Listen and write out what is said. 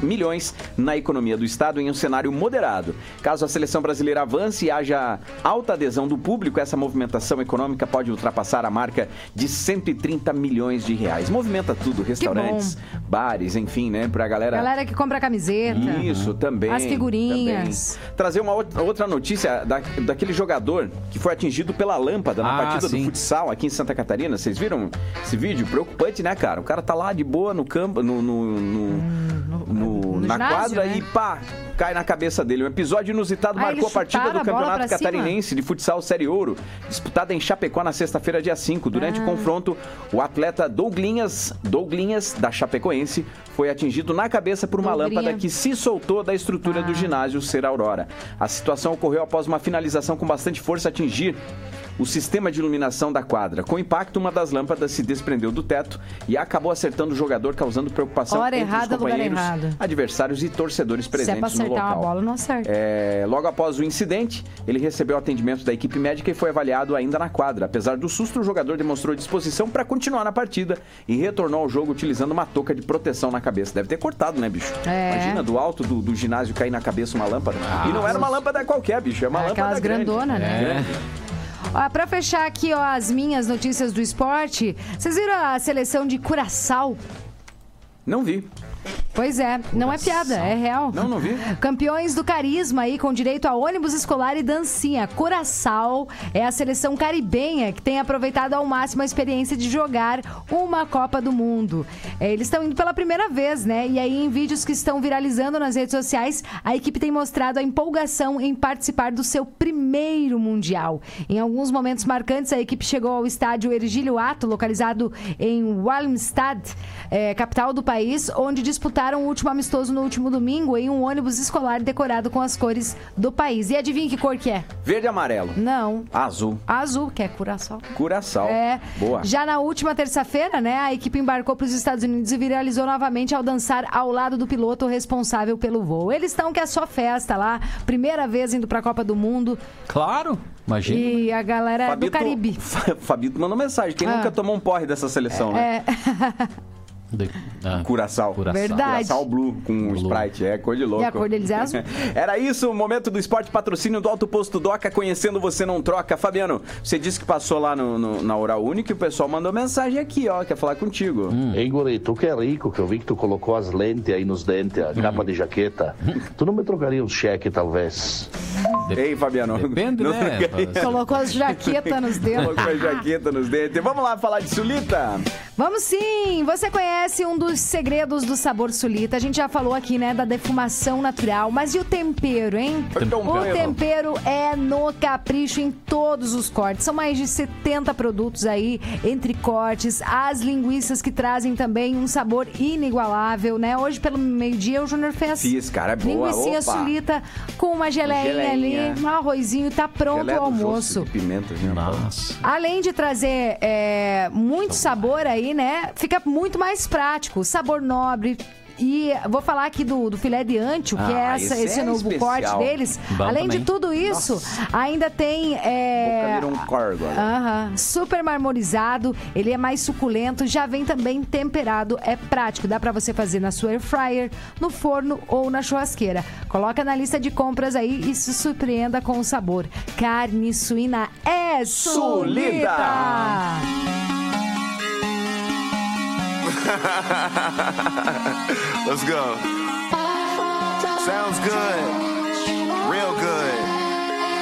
milhões na economia do estado em um cenário moderado. Caso a seleção brasileira avance e haja alta adesão do público, essa movimentação econômica pode ultrapassar a marca de 130 milhões de reais. Movimenta tudo, restaurantes, bares, enfim, né, pra galera... Galera que compra camiseta. Isso, também. As figurinhas. Também. Trazer uma outra notícia daquele jogador que foi atingido pela lâmpada na partida do futsal aqui em Santa Catarina. Vocês viram esse vídeo? Preocupante, né, cara? O cara tá lá de boa no campo, na ginásio, quadra, né? E pá, cai na cabeça dele. Um episódio inusitado marcou a partida do Campeonato Catarinense de Futsal Série Ouro, disputada em Chapecó na sexta-feira, dia 5. Durante o confronto, o atleta Douglinhas da Chapecoense foi atingido na cabeça por uma lâmpada que se soltou da estrutura do ginásio Ser Aurora. A situação ocorreu após uma finalização com bastante força atingir o sistema de iluminação da quadra. Com o impacto, uma das lâmpadas se desprendeu do teto e acabou acertando o jogador, causando preocupação entre os companheiros, adversários e torcedores presentes no local. Se é pra acertar uma bola, não acerta. Logo após o incidente, ele recebeu atendimento da equipe médica e foi avaliado ainda na quadra. Apesar do susto, o jogador demonstrou disposição para continuar na partida e retornou ao jogo utilizando uma touca de proteção na cabeça. Deve ter cortado, né, bicho? Imagina, do alto do ginásio cair na cabeça uma lâmpada. E não era uma lâmpada qualquer, bicho. É uma lâmpada aquelas grandonas, né? Pra fechar aqui, as minhas notícias do esporte, vocês viram a seleção de Curaçao? Não vi. Pois é, não é piada, é real. Não vi. Campeões do carisma aí, com direito a ônibus escolar e dancinha. Curaçao é a seleção caribenha que tem aproveitado ao máximo a experiência de jogar uma Copa do Mundo. Eles estão indo pela primeira vez, né? E aí, em vídeos que estão viralizando nas redes sociais, a equipe tem mostrado a empolgação em participar do seu primeiro Mundial. Em alguns momentos marcantes, a equipe chegou ao estádio Hergílio Atto, localizado em Walmstad, capital do país, onde disputaram o último amistoso no último domingo em um ônibus escolar decorado com as cores do país. E adivinha que cor que é? Verde e amarelo. Não. Azul. Azul, que é Curaçao. Curaçao. Boa. Já na última terça-feira, né, a equipe embarcou para os Estados Unidos e viralizou novamente ao dançar ao lado do piloto responsável pelo voo. Eles estão que é só festa lá, primeira vez indo para a Copa do Mundo. Claro. Imagina. E a galera do Caribe. Fabito mandou mensagem. Quem nunca tomou um porre dessa seleção, né? Curaçao. Verdade. Curaçao Blue com Sprite. Cor de louco. E a cor deles é azul. Era isso, o momento do esporte, patrocínio do Alto Posto Doca, conhecendo você não troca. Fabiano, você disse que passou lá na Oral Única e o pessoal mandou mensagem aqui, quer falar contigo. Ei, guri, tu que é rico, que eu vi que tu colocou as lentes aí nos dentes, a capa de jaqueta. Tu não me trocaria um cheque, talvez? Ei, Fabiano. Depende, né? Colocou as jaquetas nos dedos. Colocou a jaqueta nos dentes. Vamos lá falar de Sulita? Vamos sim! Você conhece um dos segredos do sabor Sulita? A gente já falou aqui, né, da defumação natural. Mas e o tempero, hein? O tempero é no capricho em todos os cortes. São mais de 70 produtos aí, entre cortes. As linguiças que trazem também um sabor inigualável, né? Hoje, pelo meio-dia, o Júnior fez. Fiz, cara, boa. Linguicinha Sulita com uma geleinha ali, um arrozinho. Tá pronto o almoço. De pimenta, né? Nossa. Além de trazer muito sabor aí, né? Fica muito mais prático, sabor nobre. E vou falar aqui do filé de ancho, que é esse novo especial. Corte deles. Bom Além também. de tudo isso, ainda tem super marmorizado, ele é mais suculento, já vem também temperado, é prático, dá pra você fazer na sua air fryer, no forno ou na churrasqueira. Coloca na lista de compras aí e se surpreenda com o sabor. Carne suína é Sulita! Let's go. Sounds good.